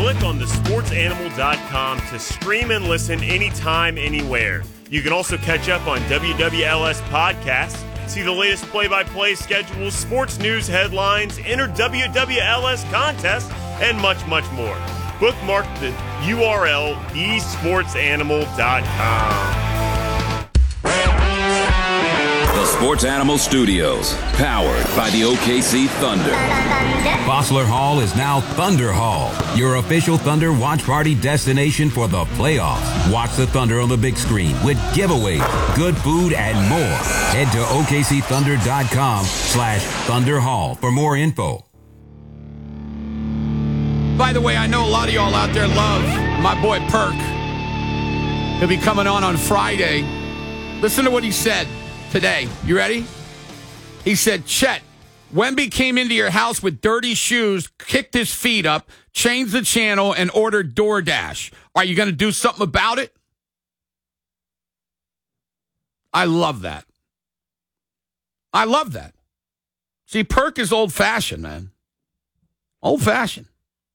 click on thesportsanimal.com to stream and listen anytime, anywhere. You can also catch up on WWLS podcasts, see the latest play-by-play schedules, sports news headlines, enter WWLS contests, and much, much more. Bookmark the URL thesportsanimal.com. The Sports Animal Studios, powered by the OKC Thunder. Bossler Hall is now Thunder Hall, your official Thunder watch party destination for the playoffs. Watch the Thunder on the big screen with giveaways, good food, and more. Head to OKCThunder.com/Thunder Hall for more info. By the way, I know a lot of y'all out there love my boy Perk. He'll be coming on Friday. Listen to what he said today. You ready? He said, Chet, Wemby came into your house with dirty shoes, kicked his feet up, changed the channel, and ordered DoorDash. Are you going to do something about it? I love that. I love that. See, Perk is old-fashioned, man. Old-fashioned.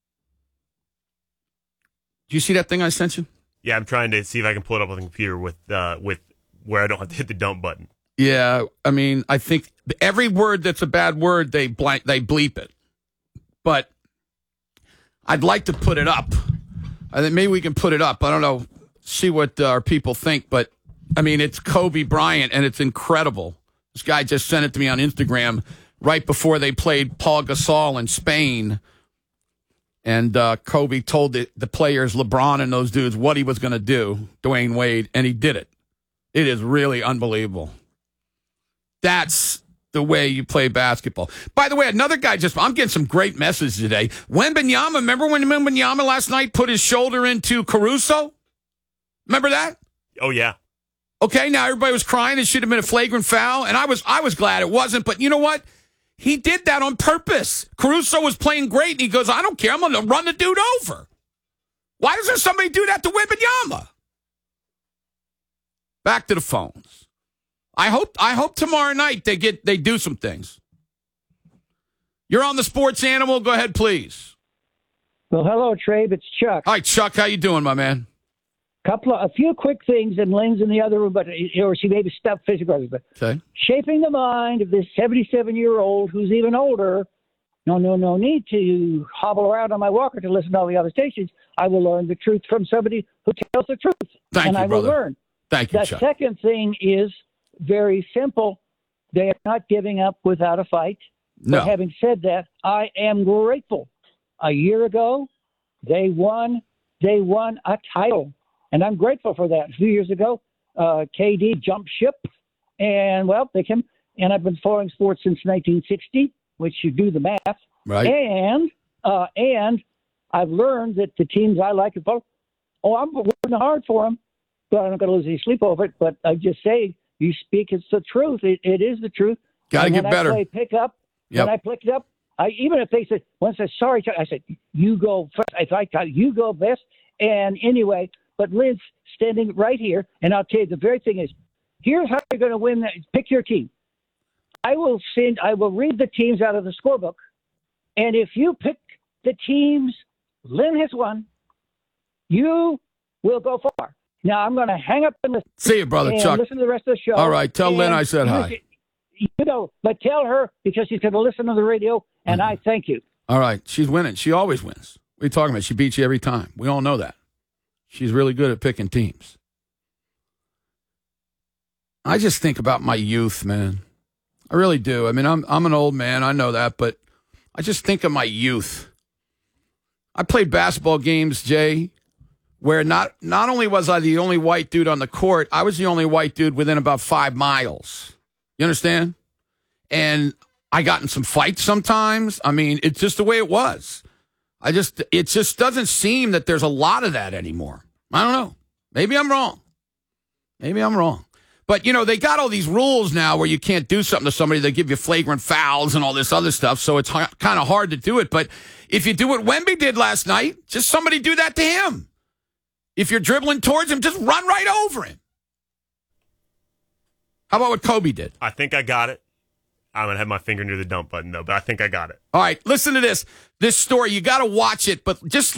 Do you see that thing I sent you? Yeah, I'm trying to see if I can pull it up on the computer with where I don't have to hit the dump button. Yeah, I mean, I think every word that's a bad word, they bleep it. But I'd like to put it up. I think maybe we can put it up. I don't know, see what our people think. But, I mean, it's Kobe Bryant, and it's incredible. This guy just sent it to me on Instagram right before they played Paul Gasol in Spain. And Kobe told the players, LeBron and those dudes, what he was going to do, Dwayne Wade, and he did it. It is really unbelievable. That's the way you play basketball. By the way, another guy I'm getting some great messages today. Wembanyama, remember when Wembanyama last night put his shoulder into Caruso? Remember that? Oh, yeah. Okay, now everybody was crying. It should have been a flagrant foul, and I was glad it wasn't. But you know what? He did that on purpose. Caruso was playing great, and he goes, I don't care. I'm going to run the dude over. Why doesn't somebody do that to Wembanyama? Back to the phones. I hope tomorrow night they do some things. You're on the Sports Animal. Go ahead, please. Well, hello, Trabe. It's Chuck. Hi, Chuck. How you doing, my man? A few quick things, and Lynn's in the other room, or she maybe stuffed physical. But okay. Shaping the mind of this 77-year-old who's even older. No need to hobble around on my walker to listen to all the other stations. I will learn the truth from somebody who tells the truth. Thank you, I brother. will learn. Thank you, The Chuck. second thing is very simple. They are not giving up without a fight. No. But having said that, I am grateful. A year ago, they won a title. And I'm grateful for that. A few years ago, KD jumped ship, and, well, they came. And I've been following sports since 1960, which you do the math. Right. And I've learned that the teams I like to follow, I'm working hard for them, but I'm not going to lose any sleep over it. But I just say, you speak, it's the truth. It is the truth. Got to get better. When I play pickup, when I picked it up, even if they said, once I said, sorry, I said, you go first. I thought, you go best. And anyway, but Lynn's standing right here, and I'll tell you, the very thing is, here's how you're going to win. Pick your team. I will read the teams out of the scorebook, and if you pick the teams Lynn has won, you will go far. Now, I'm going to hang up and listen. See you, brother, Chuck. Listen to the rest of the show. All right, tell Lynn I said hi. But tell her, because she's going to listen to the radio, and I thank you. All right, she's winning. She always wins. What are you talking about? She beats you every time. We all know that. She's really good at picking teams. I just think about my youth, man. I really do. I mean, I'm an old man. I know that, but I just think of my youth. I played basketball games, Jay, where not only was I the only white dude on the court, I was the only white dude within about 5 miles. You understand? And I got in some fights sometimes. I mean, it's just the way it was. It just doesn't seem that there's a lot of that anymore. I don't know. Maybe I'm wrong. But, they got all these rules now where you can't do something to somebody. They give you flagrant fouls and all this other stuff, so it's kind of hard to do it. But if you do what Wemby did last night, just somebody do that to him. If you're dribbling towards him, just run right over him. How about what Kobe did? I think I got it. I'm going to have my finger near the dump button, though, but I think I got it. All right, listen to this. This story, you got to watch it, but just